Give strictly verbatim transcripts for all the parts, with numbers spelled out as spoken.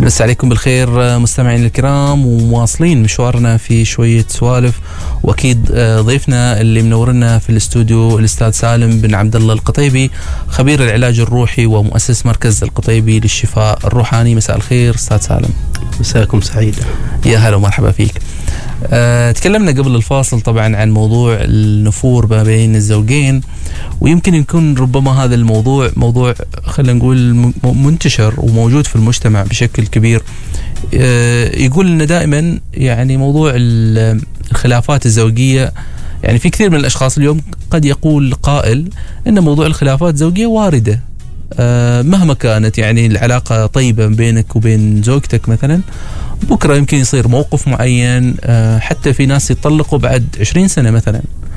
مساء عليكم بالخير مستمعين الكرام، ومواصلين مشوارنا في شوية سوالف، واكيد ضيفنا اللي منورنا في الاستوديو الاستاذ سالم بن عبد الله القطيبي، خبير العلاج الروحي ومؤسس مركز القطيبي للشفاء الروحاني. مساء الخير استاذ سالم. مساءكم سعيد. يا هلا ومرحبا فيك. أه تكلمنا قبل الفاصل طبعا عن موضوع النفور ما بين الزوجين، ويمكن يكون ربما هذا الموضوع موضوع خلينا نقول منتشر وموجود في المجتمع بشكل كبير. أه يقول لنا دائما يعني موضوع الخلافات الزوجية، يعني في كثير من الأشخاص اليوم قد يقول قائل إن موضوع الخلافات الزوجية واردة أه مهما كانت يعني العلاقة طيبة بينك وبين زوجتك مثلا، بكرة يمكن يصير موقف معين، أه حتى في ناس يطلقوا بعد عشرين سنة مثلا.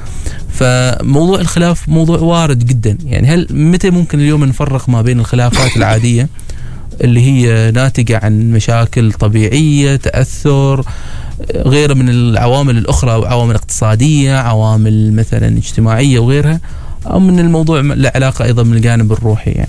فموضوع الخلاف موضوع وارد جدا. يعني هل متى ممكن اليوم نفرق ما بين الخلافات العادية اللي هي ناتجة عن مشاكل طبيعية، تأثر غير من العوامل الأخرى أو عوامل اقتصادية، عوامل مثلا اجتماعية وغيرها، أو من الموضوع له علاقة أيضا من الجانب الروحي؟ يعني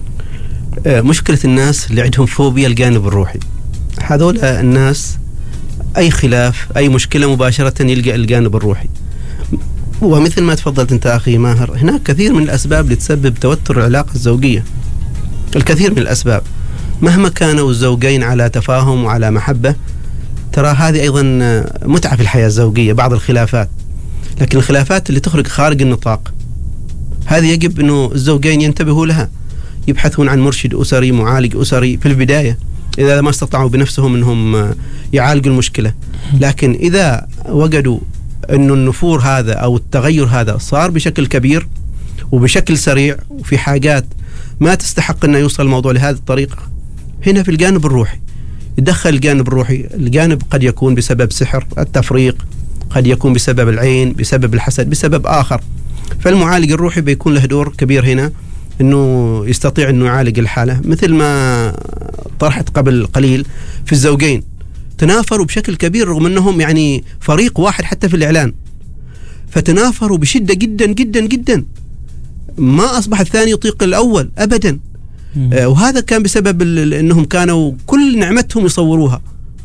مشكلة الناس اللي عندهم فوبيا الجانب الروحي، هذول الناس أي خلاف أي مشكلة مباشرة يلجأ الجانب الروحي. ومثل ما تفضلت أنت أخي ماهر، هناك كثير من الأسباب اللي تسبب توتر العلاقة الزوجية، الكثير من الأسباب مهما كانوا الزوجين على تفاهم وعلى محبة. ترى هذه أيضا متعة في الحياة الزوجية، بعض الخلافات، لكن الخلافات اللي تخرج خارج النطاق هذه يجب أنه الزوجين ينتبهوا لها، يبحثون عن مرشد أسري، معالج أسري في البداية إذا ما استطاعوا بنفسهم أنهم يعالجوا المشكلة. لكن إذا وجدوا أنه النفور هذا أو التغير هذا صار بشكل كبير وبشكل سريع وفي حاجات ما تستحق أن يوصل الموضوع لهذه الطريقة، هنا في الجانب الروحي يدخل الجانب الروحي. الجانب قد يكون بسبب سحر التفريق، قد يكون بسبب العين، بسبب الحسد، بسبب آخر. فالمعالج الروحي بيكون له دور كبير هنا، أنه يستطيع أنه يعالج الحالة. مثل ما طرحت قبل قليل في الزوجين تنافروا بشكل كبير رغم أنهم يعني فريق واحد حتى في الإعلان، فتنافروا بشدة جدا جدا جدا، ما أصبح الثاني يطيق الأول أبدا. آه وهذا كان بسبب أنهم كانوا كل نعمتهم يصوروها.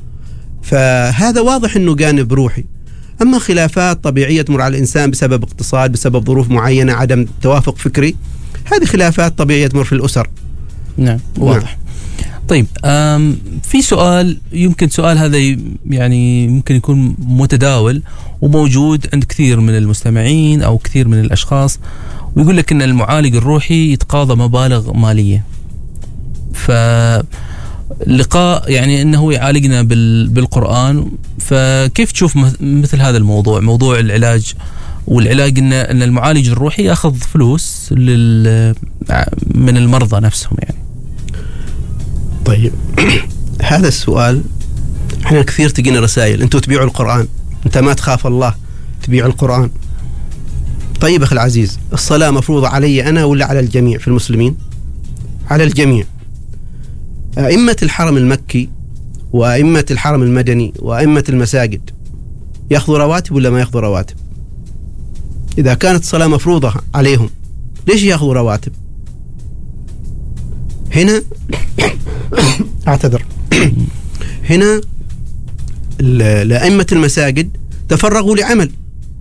فهذا واضح أنه جانب روحي. أما خلافات طبيعية تمر على الإنسان بسبب اقتصاد، بسبب ظروف معينة، عدم توافق فكري، هذه خلافات طبيعية تمر في الأسر. نعم واضح. نعم. طيب في سؤال، يمكن سؤال هذا يعني ممكن يكون متداول وموجود عند كثير من المستمعين أو كثير من الأشخاص، ويقول لك أن المعالج الروحي يتقاضى مبالغ مالية، فلقاء يعني أنه يعالجنا بالقرآن. فكيف تشوف مثل هذا الموضوع، موضوع العلاج والعلاج أن المعالج الروحي يأخذ فلوس من المرضى نفسهم يعني؟ طيب هذا السؤال احنا كثير تجينا رسائل، انتوا تبيعوا القرآن، انت ما تخاف الله تبيع القرآن. طيب أخي العزيز، الصلاة مفروضة علي أنا ولا على الجميع في المسلمين؟ على الجميع. أئمة الحرم المكي وأئمة الحرم المدني وأئمة المساجد يأخذوا رواتب ولا ما يأخذوا رواتب؟ إذا كانت الصلاة مفروضة عليهم ليش يأخذوا رواتب؟ هنا أعتذر هنا لأئمة المساجد تفرغوا لعمل،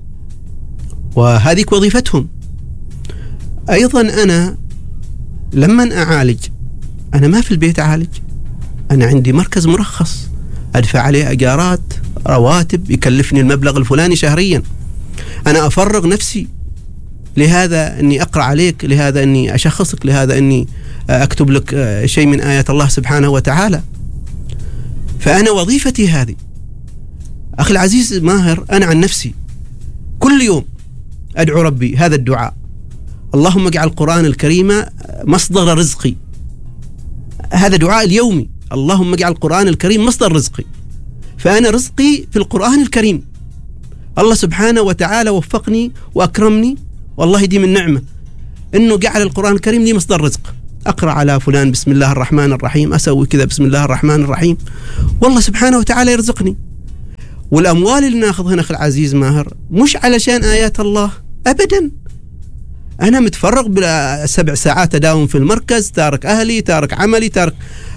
وهذه وظيفتهم. أيضا أنا لما أعالج، أنا ما في البيت أعالج، أنا عندي مركز مرخص أدفع عليه أجارات، رواتب، يكلفني المبلغ الفلاني شهريا. أنا أفرغ نفسي لهذا أني أقرأ عليك، لهذا أني أشخصك، لهذا أني أكتب لك شيء من آيات الله سبحانه وتعالى. فأنا وظيفتي هذه. أخي العزيز ماهر، أنا عن نفسي كل يوم أدعو ربي هذا الدعاء: اللهم اجعل القرآن الكريم مصدر رزقي. هذا دعاء اليومي: اللهم اجعل القرآن الكريم مصدر رزقي. فأنا رزقي في القرآن الكريم. الله سبحانه وتعالى وفقني وأكرمني، والله دي من نعمة إنه جعل القرآن الكريم لي مصدر رزق. أقرأ على فلان بسم الله الرحمن الرحيم، أسوي كذا بسم الله الرحمن الرحيم، والله سبحانه وتعالى يرزقني. والأموال اللي ناخذها هنا أخي العزيز ماهر مش علشان آيات الله أبدا. أنا متفرغ بسبع ساعات أداوم في المركز، تارك أهلي، تارك عملي، تارك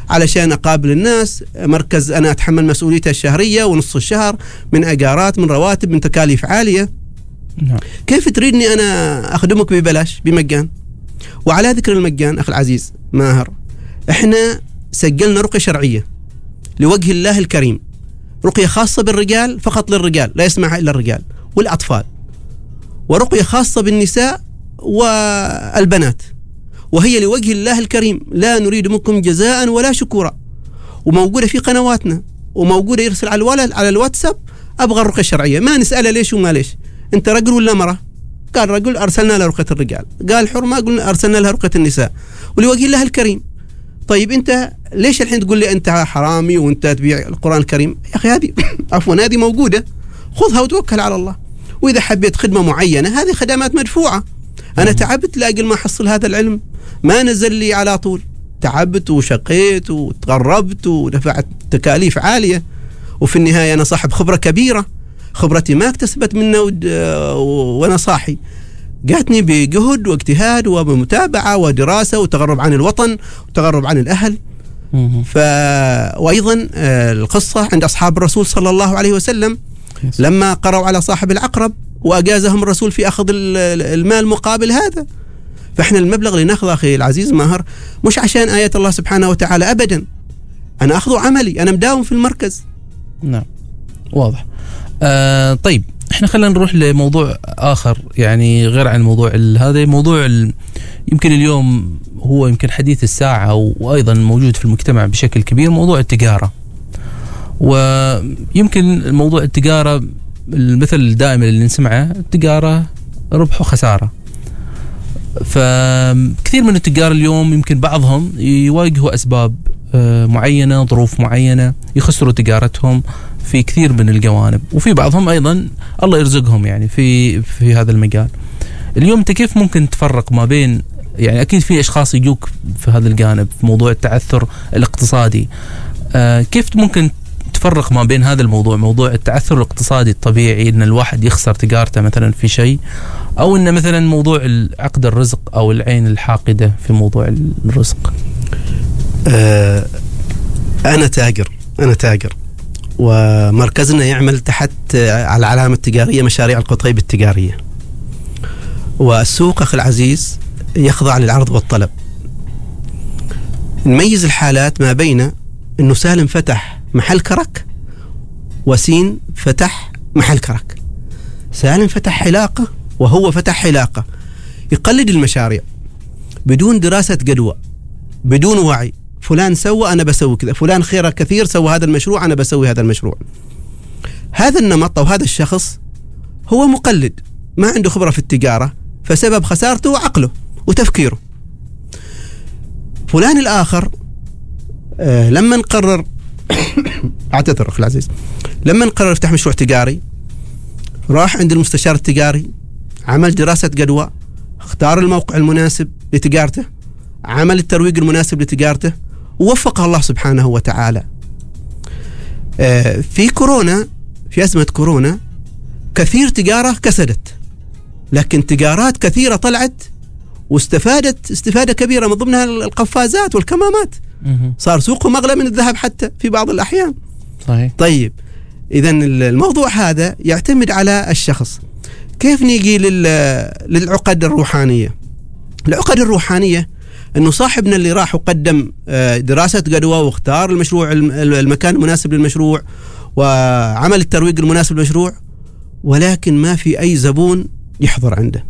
علشان أقابل الناس، مركز أنا أتحمل مسؤوليته الشهرية ونص الشهر من أجارات، من رواتب، من تكاليف عالية. نعم. كيف تريدني أنا أخدمك ببلاش بمجان؟ وعلى ذكر المجان أخي العزيز ماهر، إحنا سجلنا رقية شرعية لوجه الله الكريم، رقية خاصة بالرجال فقط للرجال، لا يسمعها إلا الرجال والأطفال، ورقية خاصة بالنساء والبنات، وهي لوجه الله الكريم، لا نريد منكم جزاء ولا شكورا، وموجودة في قنواتنا، وموجودة يرسل على الولد على الواتساب أبغى الرقية الشرعية، ما نسأله ليش وما ليش، أنت رجل ولا مرة؟ قال رجل، أرسلنا له رقية الرجال. قال حرمة، قلنا أرسلنا لها رقية النساء، ولوجه الله الكريم. طيب أنت ليش الحين تقول لي أنت حرامي وأنت تبيع القرآن الكريم؟ يا أخي هذه عفوا هذه موجودة، خذها وتوكل على الله. وإذا حبيت خدمة معينة هذه خدمات مدفوعة. أنا تعبت لأجل ما أحصل هذا العلم، ما نزل لي على طول، تعبت وشقيت وتغربت ودفعت تكاليف عالية، وفي النهاية أنا صاحب خبرة كبيرة، خبرتي ما اكتسبت منه ونصاحي، جاتني بجهد واجتهاد وبمتابعة ودراسة وتغرب عن الوطن وتغرب عن الأهل. ف... وأيضا القصة عند أصحاب الرسول صلى الله عليه وسلم لما قرأوا على صاحب العقرب وأجازهم الرسول في أخذ المال مقابل هذا. فإحنا المبلغ اللي ناخذه أخي العزيز ماهر مش عشان آيات الله سبحانه وتعالى أبدا، أنا أخذه عملي، أنا مداوم في المركز. نعم واضح. آه طيب احنا خلينا نروح لموضوع آخر، يعني غير عن موضوع هذا، موضوع يمكن اليوم هو يمكن حديث الساعة وأيضا موجود في المجتمع بشكل كبير، موضوع التجارة. ويمكن موضوع التجارة المثل الدائم اللي نسمعه، التجارة ربح وخسارة. فكثير من التجار اليوم يمكن بعضهم يواجهوا أسباب معينة، ظروف معينة، يخسروا تجارتهم في كثير من الجوانب، وفي بعضهم أيضا الله يرزقهم يعني في في هذا المجال. اليوم أنت كيف ممكن تفرق ما بين، يعني أكيد في أشخاص يجوك في هذا الجانب في موضوع التعثر الاقتصادي، آه كيف ممكن تفرق ما بين هذا الموضوع، موضوع التعثر الاقتصادي الطبيعي إن الواحد يخسر تجارته مثلا في شيء، أو إن مثلا موضوع عقد الرزق أو العين الحاقدة في موضوع الرزق؟ آه أنا تاجر أنا تاجر ومركزنا يعمل تحت على العلامة التجارية مشاريع القطيب التجارية، والسوق أخي العزيز يخضع للعرض والطلب. نميز الحالات ما بين أنه سالم فتح محل كرك وسين فتح محل كرك. سالم فتح حلاقة وهو فتح حلاقة، يقلد المشاريع بدون دراسة جدوى، بدون وعي، فلان سوى أنا بسوي كذا، فلان خيره كثير سوى هذا المشروع أنا بسوي هذا المشروع. هذا النمط أو هذا الشخص هو مقلد، ما عنده خبرة في التجارة، فسبب خسارته عقله وتفكيره. فلان الآخر آه لما نقرر أعتذر أخي العزيز، لما نقرر يفتح مشروع تجاري، راح عند المستشار التجاري، عمل دراسة جدوى، اختار الموقع المناسب لتجارته، عمل الترويج المناسب لتجارته، ووفقه الله سبحانه وتعالى. آه في كورونا، في أزمة كورونا، كثير تجارة كسدت، لكن تجارات كثيرة طلعت واستفادت استفادة كبيرة، من ضمنها القفازات والكمامات، صار سوقهم أغلى من الذهب حتى في بعض الأحيان. صحيح. طيب إذن الموضوع هذا يعتمد على الشخص. كيف نيجي للعقد الروحانية؟ العقد الروحانية أنه صاحبنا اللي راح وقدم دراسة جدوى واختار المشروع المكان المناسب للمشروع وعمل الترويج المناسب للمشروع، ولكن ما في أي زبون يحضر عنده.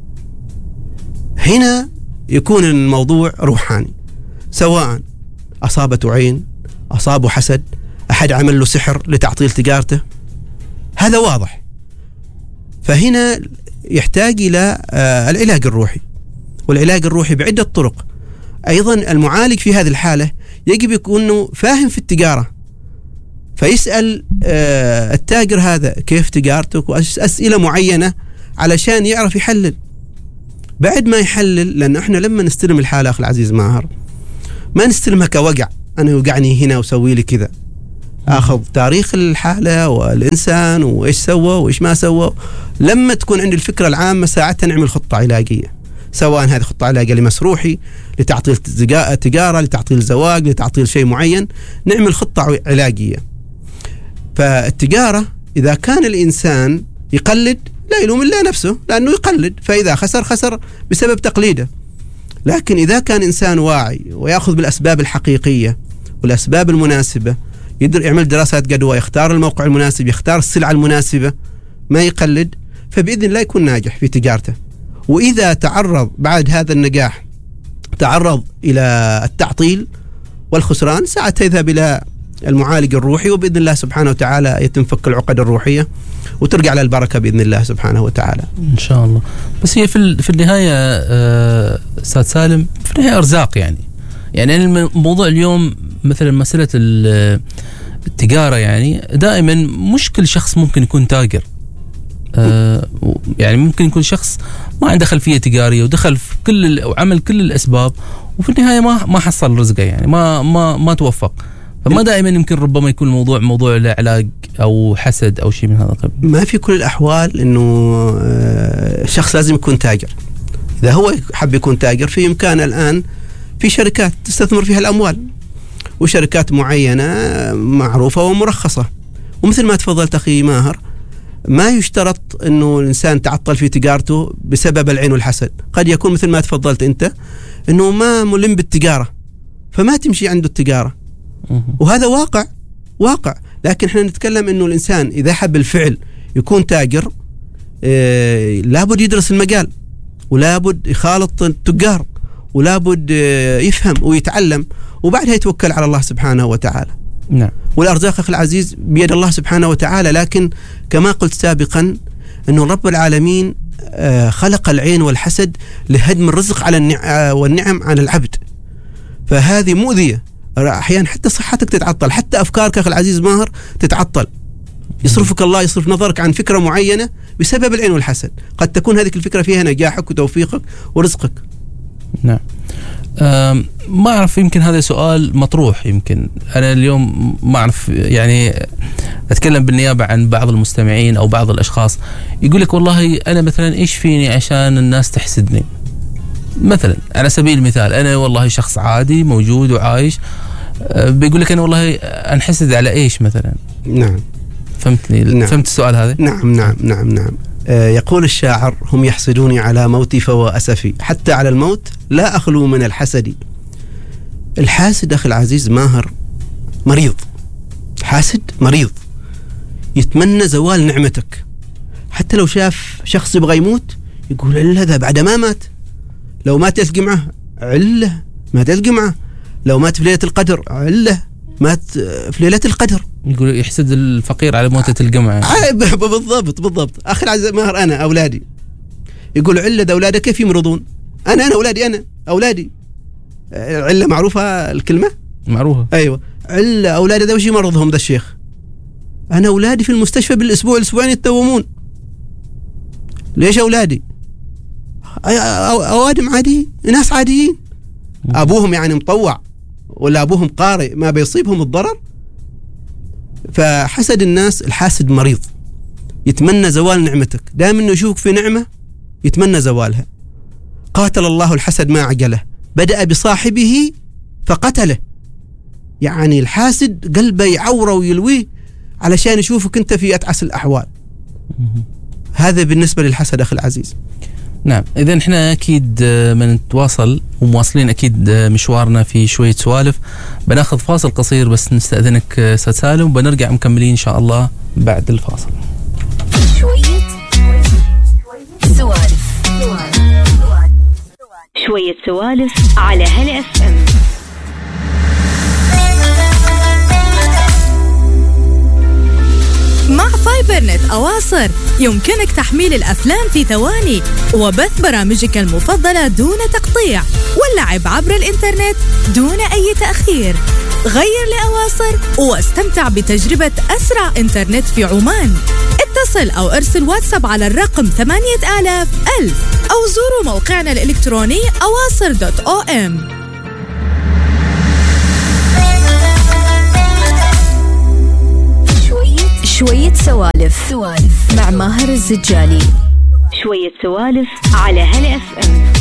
هنا يكون الموضوع روحاني، سواء أصابته عين، أصابه حسد، أحد عمل له سحر لتعطيل تجارته، هذا واضح. فهنا يحتاج إلى العلاج الروحي، والعلاج الروحي بعدة طرق. أيضا المعالج في هذه الحالة يجب يكون فاهم في التجارة، فيسأل التاجر هذا كيف تجارتك وأسئلة معينة علشان يعرف يحلل. بعد ما يحلل، لأن إحنا لما نستلم الحالة أخي العزيز ماهر ما نستلمها كوقع، أنا يوقعني هنا وسوي لي كذا، أخذ تاريخ الحالة والإنسان وإيش سوى وإيش ما سوى. لما تكون عندي الفكرة العامة ساعتها نعمل خطة علاجية، سواء هذه خطة علاجية لمسروحي، لتعطيل تجارة، لتعطيل زواج، لتعطيل شيء معين، نعمل خطة علاجية. فالتجارة إذا كان الإنسان يقلد لا يلوم إلا نفسه، لأنه يقلد، فإذا خسر خسر بسبب تقليده. لكن إذا كان إنسان واعي ويأخذ بالأسباب الحقيقية والأسباب المناسبة، يقدر يعمل دراسات جدوى، يختار الموقع المناسب، يختار السلعة المناسبة، ما يقلد، فبإذن الله يكون ناجح في تجارته. وإذا تعرض بعد هذا النجاح تعرض إلى التعطيل والخسران، ساعتها يذهب إلى المعالج الروحي، وبإذن الله سبحانه وتعالى يتم فك العقد الروحية وترجع على البركة بإذن الله سبحانه وتعالى إن شاء الله. بس هي في في النهاية أستاذ سالم، في النهاية أرزاق يعني يعني الموضوع اليوم مثلا مسألة التجارة، يعني دائما مش كل شخص ممكن يكون تاجر. آه يعني ممكن يكون شخص ما عنده خلفية تجارية ودخل في كل وعمل كل الأسباب، وفي النهاية ما ما حصل رزقه، يعني ما ما ما توفق. فما دائما يمكن ربما يكون الموضوع موضوع له علاج أو حسد أو شيء من هذا القبيل. ما في كل الأحوال إنه شخص لازم يكون تاجر. إذا هو حب يكون تاجر، في إمكانه الآن في شركات تستثمر فيها الأموال، وشركات معينة معروفة ومرخصة. ومثل ما تفضلت أخي ماهر، ما يشترط أنه الإنسان تعطل في تجارته بسبب العين والحسد. قد يكون مثل ما تفضلت أنت أنه ما ملم بالتجارة فما تمشي عنده التجارة، وهذا واقع واقع. لكن احنا نتكلم أنه الإنسان إذا حب الفعل يكون تاجر، اه لابد يدرس المجال، ولابد يخالط التجار، ولابد اه يفهم ويتعلم، وبعدها يتوكل على الله سبحانه وتعالى. نعم. والأرزاق أخي العزيز بيد الله سبحانه وتعالى. لكن كما قلت سابقا أنه رب العالمين خلق العين والحسد لهدم الرزق على النعم والنعم على العبد، فهذه مؤذية. أحيانا حتى صحتك تتعطل، حتى أفكارك أخي العزيز ماهر تتعطل، يصرفك الله، يصرف نظرك عن فكرة معينة بسبب العين والحسد. قد تكون هذه الفكرة فيها نجاحك وتوفيقك ورزقك. نعم. ما أعرف، يمكن هذا سؤال مطروح، يمكن أنا اليوم ما أعرف، يعني أتكلم بالنيابة عن بعض المستمعين أو بعض الأشخاص، يقول لك والله أنا مثلا إيش فيني عشان الناس تحسدني؟ مثلا على سبيل المثال أنا والله شخص عادي موجود وعايش، بيقول لك أنا والله أنحسد على إيش مثلا؟ نعم. فهمتني؟ نعم. فهمت السؤال هذا؟ نعم نعم نعم نعم. يقول الشاعر: هم يحسدوني على موتي فهو أسفي، حتى على الموت لا أخلو من الحسد. الحاسد أخي العزيز ماهر مريض، حاسد مريض، يتمنى زوال نعمتك. حتى لو شاف شخص يبغى يموت يقول إلا ذا بعد ما مات، لو ما تلقي معه علة ما تلقي معه، لو مات في ليلة القدر علة مات في ليلة القدر. يقول يحسد الفقير على موتة الجمعة. بالضبط بالضبط. أخي العزيز ماهر، أنا أولادي يقول علة ذا أولادك كيف يمرضون، أنا أنا أولادي أنا أولادي علة، معروفة الكلمة؟ معروفة. أيوة، علة أولادي ذا وش يمرضهم ذا الشيخ؟ أنا أولادي في المستشفى بالأسبوع الأسبوعين يتداومون. ليش أولادي؟ أوادم عادي، ناس عاديين، أبوهم يعني مطوع ولا أبوهم قارئ ما بيصيبهم الضرر. فحسد الناس، الحاسد مريض، يتمنى زوال نعمتك، دائما إنه يشوفك في نعمة يتمنى زوالها. قاتل الله الحسد ما عجله، بدأ بصاحبه فقتله. يعني الحاسد قلبه يعوره ويلويه علشان يشوفك أنت في أتعس الأحوال. هذا بالنسبة للحسد أخي العزيز. نعم. إذن إحنا أكيد بنتواصل ومواصلين أكيد مشوارنا في شوية سوالف. بناخذ فاصل قصير بس نستأذنك أستاذ سالم، وبنرجع مكملين إن شاء الله بعد الفاصل. شوية سوالف شوية سوالف على هلا اف ام. مع فايبر نت أواصر يمكنك تحميل الأفلام في ثواني وبث برامجك المفضلة دون تقطيع، واللعب عبر الإنترنت دون أي تأخير. غير لأواصر واستمتع بتجربة أسرع إنترنت في عمان. اتصل أو ارسل واتساب على الرقم ثمانية آلاف ألف أو زوروا موقعنا الإلكتروني أواصر دوت أو إم. شوية سوالف سوالف مع ماهر الزجالي. شوية سوالف على هلا اف ام.